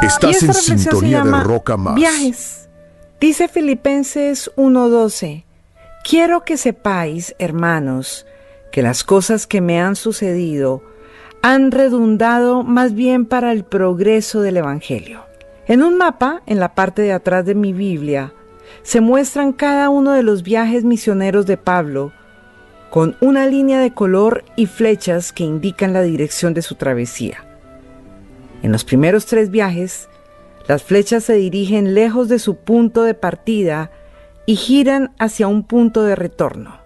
Estás en sintonía de Roca Más. Viajes. Dice Filipenses 1:12: quiero que sepáis, hermanos, que las cosas que me han sucedido han redundado más bien para el progreso del Evangelio. En un mapa, en la parte de atrás de mi Biblia, se muestran cada uno de los viajes misioneros de Pablo, con una línea de color y flechas que indican la dirección de su travesía. En los primeros 3 viajes, las flechas se dirigen lejos de su punto de partida y giran hacia un punto de retorno.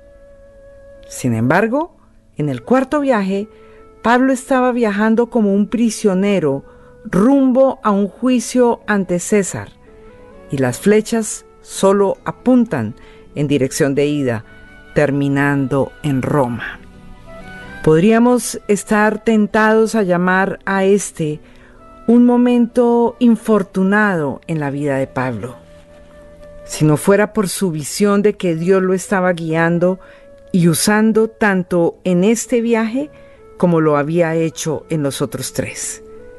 Sin embargo, en el 4.º viaje, Pablo estaba viajando como un prisionero rumbo a un juicio ante César, y las flechas solo apuntan en dirección de ida, terminando en Roma. Podríamos estar tentados a llamar a este un momento infortunado en la vida de Pablo, si no fuera por su visión de que Dios lo estaba guiando y usando tanto en este viaje como lo había hecho en los otros 3.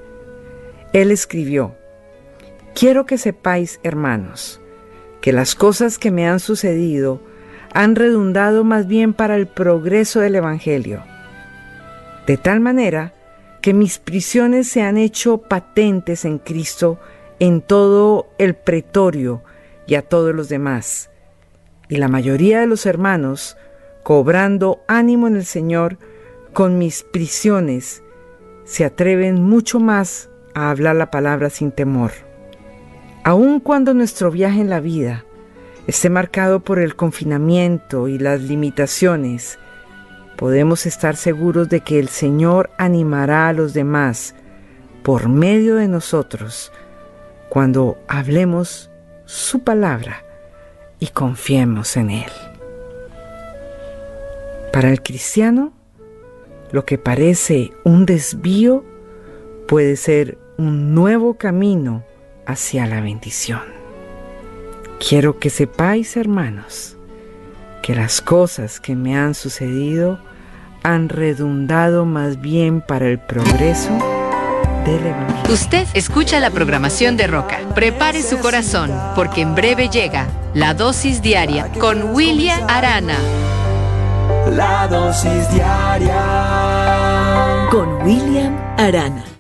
Él escribió: quiero que sepáis, hermanos, que las cosas que me han sucedido han redundado más bien para el progreso del Evangelio, de tal manera que mis prisiones se han hecho patentes en Cristo en todo el pretorio y a todos los demás, y la mayoría de los hermanos, cobrando ánimo en el Señor con mis prisiones, se atreven mucho más a hablar la palabra sin temor. Aun cuando nuestro viaje en la vida esté marcado por el confinamiento y las limitaciones, podemos estar seguros de que el Señor animará a los demás por medio de nosotros cuando hablemos su palabra y confiemos en Él. Para el cristiano, lo que parece un desvío puede ser un nuevo camino hacia la bendición. Quiero que sepáis, hermanos, que las cosas que me han sucedido han redundado más bien para el progreso del Evangelio. Usted escucha la programación de Roca. Prepare su corazón, porque en breve llega La Dosis Diaria con William Arana. La Dosis Diaria con William Arana.